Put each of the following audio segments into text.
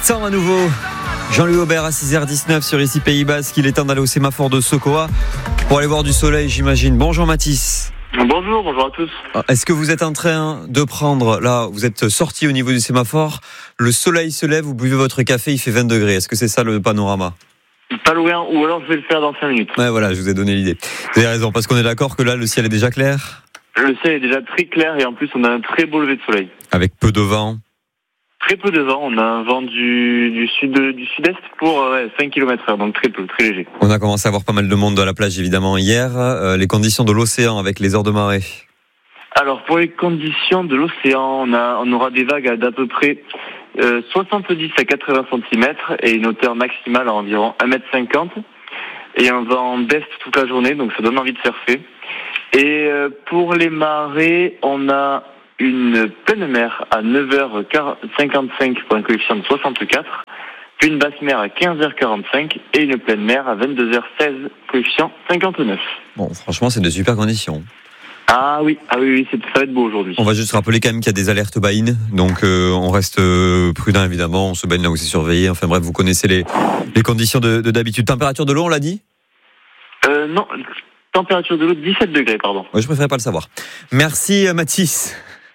À nouveau, Jean-Louis Aubert à 6h19 sur ici Pays Basque. Il est temps d'aller au sémaphore de Sokoa pour aller voir du soleil, j'imagine. Bonjour Mathis. Bonjour à tous. Est-ce que vous êtes en train de prendre, là, vous êtes sorti au niveau du sémaphore, le soleil se lève, vous buvez votre café, il fait 20 degrés. Est-ce que c'est ça le panorama ? Pas loin, ou alors je vais le faire dans 5 minutes. Ouais, voilà, je vous ai donné l'idée. Vous avez raison, parce qu'on est d'accord que là, le ciel est déjà clair ? Le ciel est déjà très clair et en plus on a un très beau lever de soleil. Avec peu de vent. Très peu de vent, on a un vent du sud-est pour 5 km/h, donc très peu, très léger. On a commencé à voir pas mal de monde à la plage évidemment hier. Les conditions de l'océan avec les heures de marée. Alors pour les conditions de l'océan, on aura des vagues d'à peu près 70 à 80 cm et une hauteur maximale à environ 1,50 m. Et un vent d'est toute la journée, donc ça donne envie de surfer. Et pour les marées, on a une pleine mer à 9h55 pour un coefficient de 64, puis une basse mer à 15h45 et une pleine mer à 22h16, coefficient 59. Bon, franchement, c'est de super conditions. Ah oui, ça va être beau aujourd'hui. On va juste rappeler quand même qu'il y a des alertes baïnes, donc on reste prudent évidemment, on se baigne là où c'est surveillé. Enfin bref, vous connaissez les conditions de d'habitude. Température de l'eau, on l'a dit ? Non, température de l'eau 17 degrés, pardon. Ouais, je préférais pas le savoir. Merci Mathis.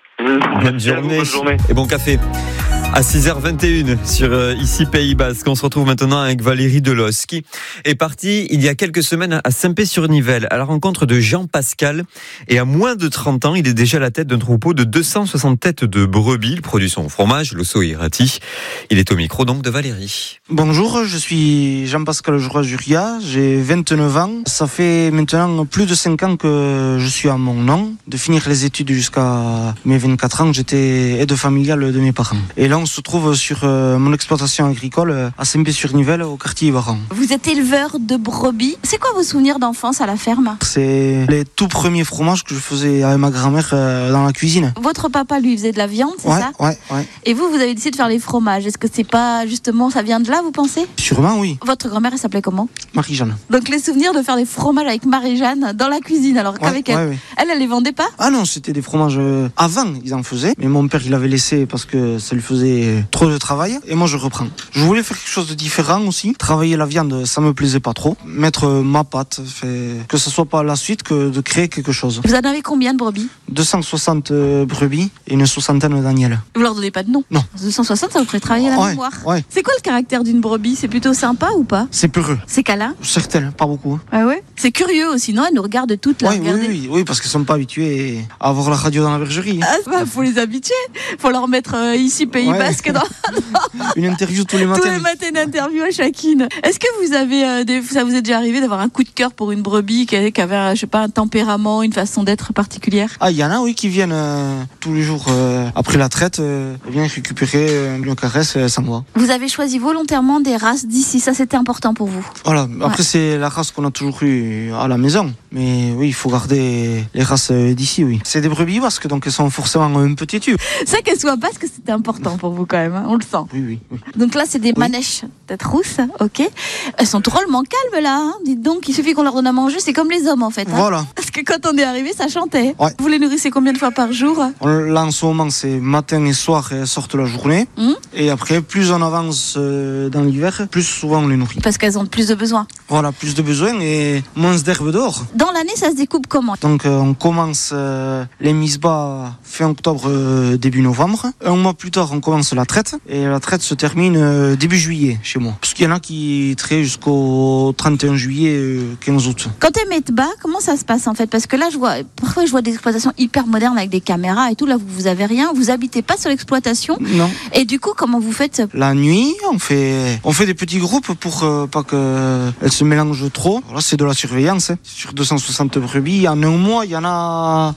Bonne journée et bon café. À 6h21 sur ici Pays Basque. On se retrouve maintenant avec Valérie Delos qui est partie il y a quelques semaines à Saint-Pé-sur-Nivelle à la rencontre de Jean Pascal. Et à moins de 30 ans, il est déjà à la tête d'un troupeau de 260 têtes de brebis. Il produit son fromage, l'osso irati. Il est au micro donc de Valérie. Bonjour, je suis Jean-Pascal Juria, j'ai 29 ans. Ça fait maintenant plus de 5 ans que je suis à mon nom. De finir les études jusqu'à mes 24 ans, j'étais aide familiale de mes parents. Et là, on se trouve sur mon exploitation agricole à Saint-Pé-sur-Nivelle, au quartier Ibaran. Vous êtes éleveur de brebis. C'est quoi vos souvenirs d'enfance à la ferme ? C'est les tout premiers fromages que je faisais avec ma grand-mère dans la cuisine. Votre papa, lui, faisait de la viande, c'est ça ? Ouais. Et vous avez décidé de faire les fromages. Est-ce que c'est pas justement, ça vient de là, vous pensez ? Sûrement, oui. Votre grand-mère, elle s'appelait comment ? Marie-Jeanne. Donc les souvenirs de faire des fromages avec Marie-Jeanne dans la cuisine, alors qu'avec elle. Ouais. Elle les vendait pas ? Ah non, c'était des fromages avant, ils en faisaient. Mais mon père, il avait laissé parce que ça lui faisait trop de travail. Et moi, je reprends. Je voulais faire quelque chose de différent aussi. Travailler la viande, ça me plaisait pas trop. Mettre ma patte, que ce soit pas la suite que de créer quelque chose. Vous en avez combien de brebis ? 260 brebis et une soixantaine d'agneaux. Vous leur donnez pas de nom ? Non. 260, ça vous ferait travailler la mémoire. Ouais. C'est quoi le caractère d'une brebis ? C'est plutôt sympa ou pas ? C'est peureux. C'est câlin ? Certaines, pas beaucoup. Ah ouais ? C'est curieux aussi, non ? Elles nous regardent toutes là. Oui, parce qu'elles sont pas habituées à avoir la radio dans la bergerie. Ah, faut les habituer. Faut leur mettre ici Pays Basque dans une interview tous les matins. Tous les matins, une interview à chacune. Est-ce que vous avez ça vous est déjà arrivé d'avoir un coup de cœur pour une brebis qui avait, je sais pas, un tempérament, une façon d'être particulière ? Ah, il y en a, oui, qui viennent tous les jours après la traite, viennent récupérer un caresse, ça me va. Vous avez choisi volontairement des races d'ici, ça c'était important pour vous ? Voilà. Après, c'est la race qu'on a toujours eu à la maison. Mais oui, il faut garder les races d'ici, oui. C'est des brebis basques, donc elles sont forcément un peu têtues. Ça, qu'elles soient basques, c'était important pour vous quand même, hein, on le sent. Oui. Donc là, c'est des manèches tête rousse, ok. Elles sont drôlement calmes là, hein. Dites donc, il suffit qu'on leur donne à manger, c'est comme les hommes en fait. Hein. Voilà. Parce que quand on est arrivé, ça chantait. Ouais. Vous les nourrissez combien de fois par jour ? Là, en ce moment, c'est matin et soir, elles sortent la journée. Et après, plus on avance dans l'hiver, plus souvent on les nourrit. Parce qu'elles ont plus de besoins. Voilà, plus de besoins et moins d'herbe dehors. Dans l'année, ça se découpe comment ? Donc, on commence les mises bas fin octobre, début novembre. Un mois plus tard, on commence la traite. Et la traite se termine début juillet chez moi. Parce qu'il y en a qui traitent jusqu'au 31 juillet, 15 août. Quand elles mettent bas, comment ça se passe en fait ? Parce que là, parfois je vois des exploitations hyper modernes avec des caméras et tout. Là, vous avez rien. Vous habitez pas sur l'exploitation. Non. Et du coup, comment vous faites ? La nuit, on fait des petits groupes pour pas qu'elles se mélangent trop. Là, c'est de la surveillance. Sur 260 brebis, en un mois, il y en a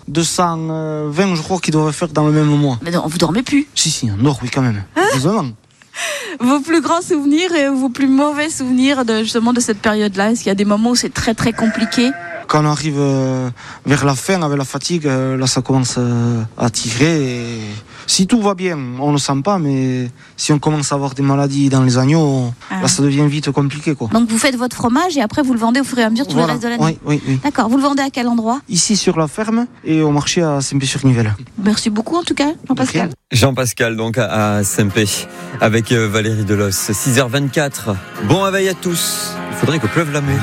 220, je crois, qui doivent faire dans le même mois. Mais non, vous dormez plus ? Si, on dort, oui, quand même. Heureusement. Vos plus grands souvenirs et vos plus mauvais souvenirs de cette période-là ? Est-ce qu'il y a des moments où c'est très très compliqué ? Quand on arrive vers la fin, avec la fatigue, là ça commence à tirer et Si tout va bien, on ne le sent pas, mais si on commence à avoir des maladies dans les agneaux, là ça devient vite compliqué, quoi. Donc vous faites votre fromage et après vous le vendez au fur et à mesure tout le reste de l'année. Oui. D'accord, vous le vendez à quel endroit? Ici sur la ferme et au marché à Saint-Pé-sur-Nivelle. Merci beaucoup en tout cas, Jean-Pascal. Jean-Pascal, donc à Saint-Pé, avec Valérie Delos, 6h24. Bon réveil à tous. Il faudrait que pleuve la mer.